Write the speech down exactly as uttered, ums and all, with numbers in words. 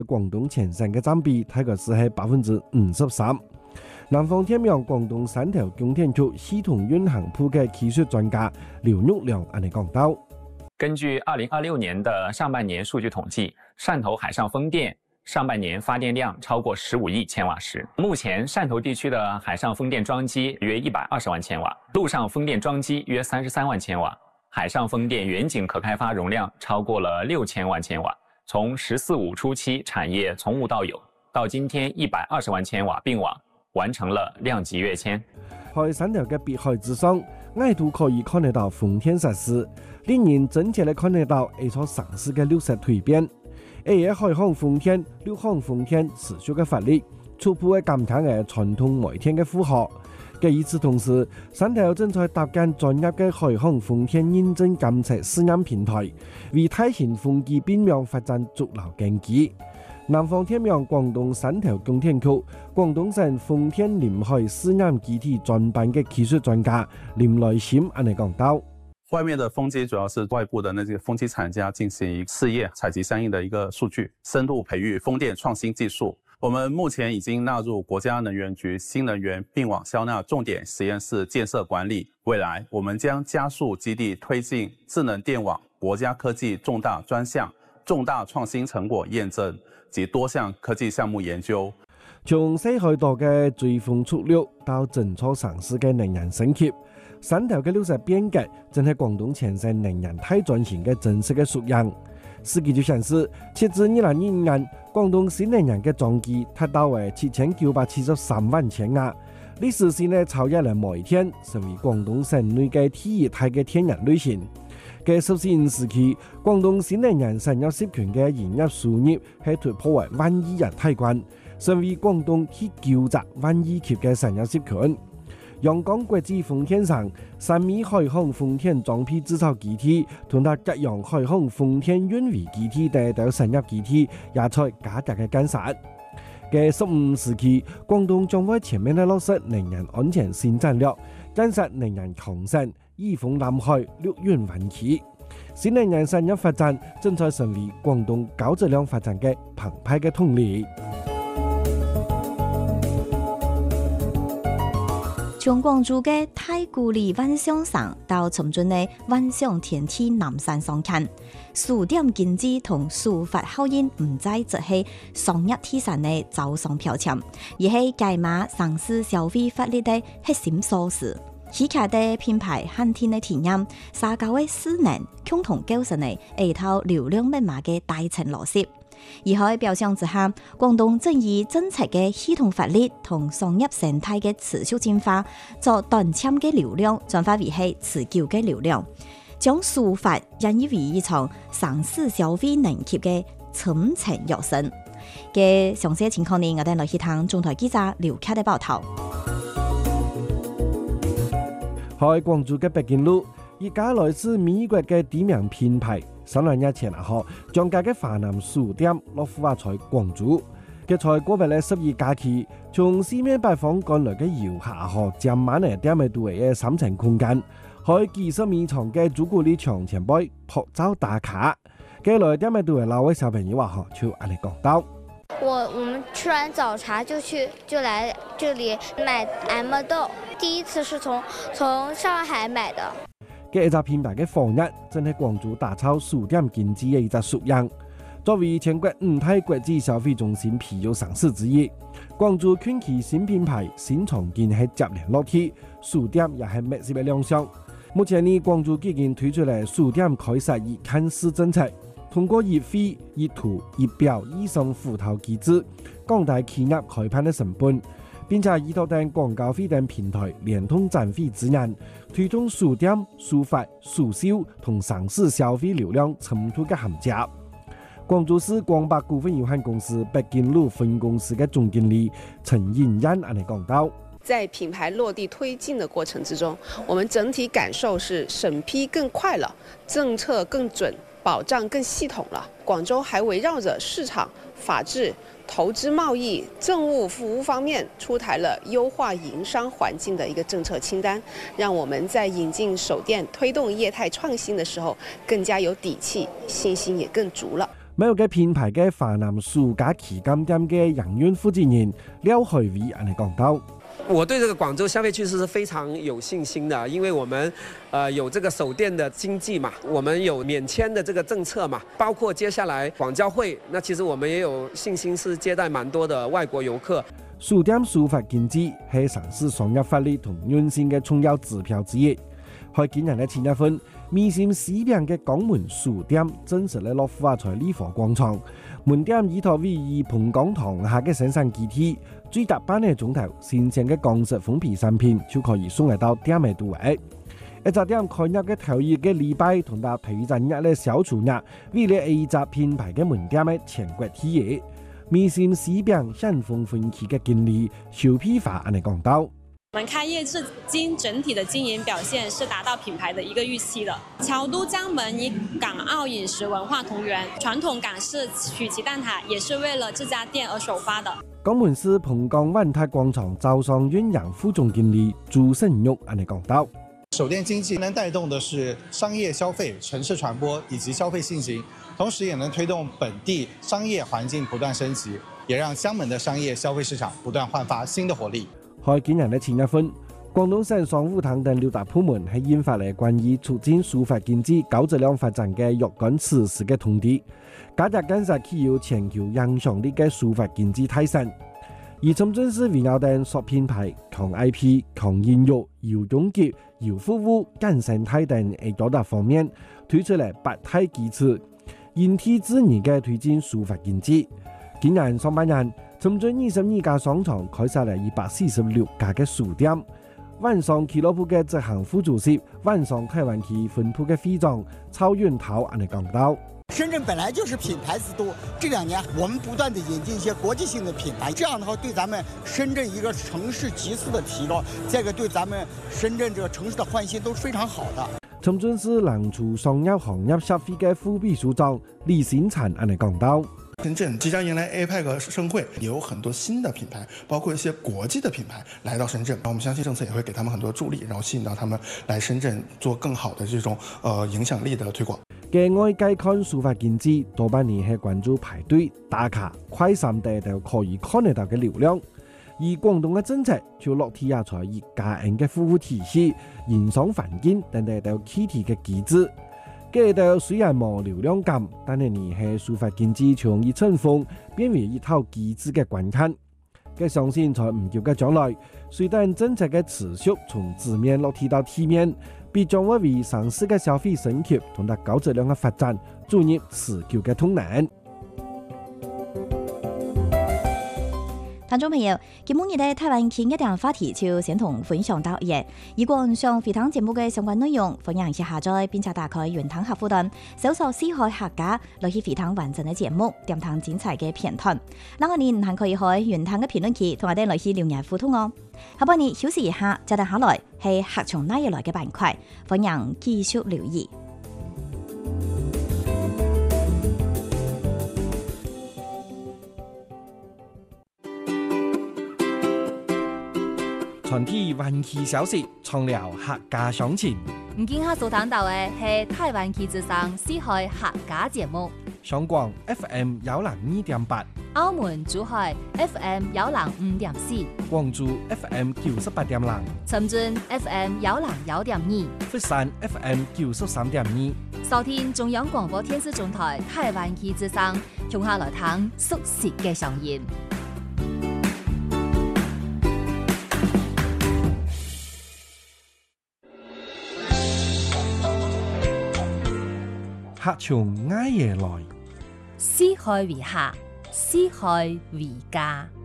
廣東前線嘅佔比大概是係百分之五十三。南方天陽廣東三條供電局系統運行部嘅技術專家劉玉亮安尼講到。 根據二零二六年的上半年數據統計，汕頭海上風電上半年發電量超過十五億千瓦時。目前汕頭地區的海上風電裝機約一百二十萬千瓦，陸上風電裝機約三十三萬千瓦，海上風電遠景可開發容量超過了六千萬千瓦。從十四五初期產業從無到有，到今天一百二十萬千瓦並網，完成了量級躍遷。 喺汕頭嘅碧海之上，我都可以看得到風電設施，令人真切地看得到一座城市嘅綠色蛻變。而海航風電、陸航風電持續嘅發力，初步嘅減輕嘅傳統煤電嘅負荷。嘅與此同時，汕頭正在搭建專業嘅海航風電認證監測試驗平台，為大型風機變量發展築牢根基。南方天陽廣東汕頭供電局廣東省風電臨海試驗基地專班嘅技術專家林來心安尼講到。 外面的風機主要是外部的那些風機廠家進行試驗，採集相應的一個數據，深度培育風電創新技術。我們目前已經納入國家能源局新能源並網消納重點實驗室建設管理。未來我們將加速基地推進智能電網國家科技重大專項、重大創新成果驗證及多項科技項目研究。 從西海島嘅追風速綠到整座城市嘅能源升級，汕頭嘅綠色變革正係廣東前線能源大轉型嘅真實嘅縮影。司機就顯示，截至二零二五年，廣東新能源嘅裝機達到為七千九百七十三萬千瓦，歷史性呢超越了煤電，成為廣東省內嘅第二大嘅天然類型。嘅十四年時期，廣東新能源產業集團嘅營業收入係突破為萬億元大關，成為廣東第九隻萬億級嘅產業集團。陽江國際風電廠三米海航風電裝配製造基地同埋吉陽海航風電運維基地等等產業基地也在加大嘅建設。嘅十五時期，廣東將會全面嘅落實能源安全新戰略，建設能源強省，依風南海，綠源灣區。新能源產業發展正在成為廣東高質量發展嘅澎湃嘅動力。 從廣州嘅太古里萬象城到深圳嘅萬象天梯南山上看，數點經濟同數發效應唔再只係商業體產嘅走上標籤，而係解碼城市消費發力嘅核心鎖匙。起卡嘅品牌限定嘅體驗，沙膠嘅勢能，共同構成嘅一套流量密碼嘅大層邏輯。而喺表象之下，廣東正以政策嘅系統發力同商業生態嘅持續進化，作短暫嘅流量轉化為係持久嘅流量，將數發引以為一場城市消費能級嘅層層躍升。嘅詳細情況呢，我哋來去聽中台記者劉克嘅報道。 喺廣州嘅北京路，一家來自美國嘅知名品牌。三兩日前啊，嗬，將家嘅華南書店落戶啊在廣州。嘅在過別嘅十一假期，從四面八方趕來嘅遊客嗬，佔滿嚟店嘅度嘅三層空間，喺幾十米長嘅朱古力牆前邊拍照打卡。嘅來店嘅度嘅兩位小朋友話嗬，就安尼講到。 我我們吃完早茶就去就來這裡買 M 豆，第一次是從從上海買的。嘅一隻品牌嘅防疫，正係廣州打造數點經濟嘅一隻縮影。作為全國五大國際消費中心皮尤城市之一，廣州近期新品牌新創建係接連落地，數點也係密切嘅亮相。目前呢，廣州已經推出嚟數點開設一看市政策，通過一費一圖一表以上輔導機制，降低企業開盤嘅成本。並且依託等廣告費等平台聯通展費資源，推動數點、數發、數銷同城市消費流量滲透嘅銜接。廣州市廣百股份有限公司北京路分公司嘅總經理陳映嫣安尼講到： 在品牌落地推進的過程之中，我們整體感受是審批更快了，政策更準，保障更系統了。廣州還圍繞着市場、法治、投資貿易、政務服務方面出台了優化營商環境的一個政策清單，讓我們在引進手電、推動業態創新的時候更加有底氣，信心也更足了。 某個品牌嘅華南暑假旗艦店嘅營運負責人廖海偉安尼講到。 我對這個廣州消費趨勢是非常有信心的，因為我們，呃，有這個首店的經濟嘛，我們有免簽的這個政策嘛，包括接下來廣交會，那其實我們也有信心是接待蠻多的外國遊客。 暑店抒發經濟係城市商業發力同韌性嘅重要指標之一。喺今日嘅前一份，米線市場嘅港門暑店正式咧落戶啊在利華廣場。門店依託位於蓬崗塘下嘅生產基地，最大半個鐘頭新鮮嘅港式封皮產品就可以送嚟到店嘅度位。一隻店開業嘅頭一個禮拜同埋推薦日嘅小廚日，為了一隻品牌嘅門店嘅全國體驗。米線市場先鋒分期嘅經理邵批發安尼講到。 我們開業至今整體的經營表現是達到品牌的一個預期的。僑都江門與港澳飲食文化同源，傳統港式曲奇蛋撻也是為了這家店而首發的。 港門市蓬崗萬泰廣場招商遠洋副總經理朱勝玉安尼講到。 首店經濟能帶動的是商業消費、城市傳播以及消費信心，同時也能推動本地商業環境不斷升級，也讓江門的商業消費市場不斷煥發新的活力。 喺今日嘅前一份，廣東省商務廳等六大部門係印發嚟關於促進抒發經濟高質量發展嘅若干措施嘅通知，加大建設具有全球影響力嘅抒發經濟提升。而深圳市圍繞定塑品牌、強 I P、強應用、遙總結、遙服務、更生態等喺多達方面推出嚟八大基礎，因體制宜嘅推進抒發經濟。今年上半年，深圳二十二家商場開設了一百四十六家嘅書店。萬商俱樂部嘅執行副主席、萬商台灣區分部嘅會長曹遠濤安尼講到： 深圳本來就是品牌之都，這兩年我們不斷地引進一些國際性的品牌，這樣的話對咱們深圳一個城市急速的提高，再一個對咱們深圳這個城市的換新都是非常好的。 深圳市南廚商業行業協會嘅副秘書長李新產安尼講到。 深圳即將迎來 A P E C 盛會，有很多新的品牌，包括一些國際的品牌來到深圳。我們相信政策也會給他們很多助力，然後吸引到他們來深圳做更好的這種呃影響力的推廣。 嘅外界看抒發經濟，多半年係關注排隊、打卡、快閃等都可以看得到嘅流量。而廣東嘅政策就落地下在以家人嘅服務體系、營商環境等等都啟動嘅機制。嘅度雖然冇流量感，但係你係抒發經濟從一層風變為一套機制嘅關鍵。嘅相信在唔久嘅將來，隨着政策嘅持續從字面落地到體面，必將會為城市嘅消費升級同埋高質量嘅發展注入持久嘅動能。 聽眾朋友，今日嘅台灣傾一點話題就先同分享到呢。如果想回聽節目嘅相關內容，歡迎去下載並且打開雲端客戶端，搜索四海客家來去回聽完整嘅節目，點聽精彩嘅片段。嗱，我哋還可以喺雲端嘅評論區同我哋來去留言互動哦。下半年休息一下，接住下來係客從哪裡來嘅板塊，歡迎繼續留意。 傳遞灣區消息，暢聊客家詳情。 唔見下所聽到嘅係台灣區之聲四海客家節目。 香港 F M 一零二點八， 澳門珠海 F M 一零五點四， 廣州 F M 九十八點零， 深圳 F M 一零九點二， 佛山 F M 九十三點二。 收聽中央廣播電視總台台灣區之聲，從下來聽熟悉嘅聲音。 客從埃耶來， 四海為客，四海為家。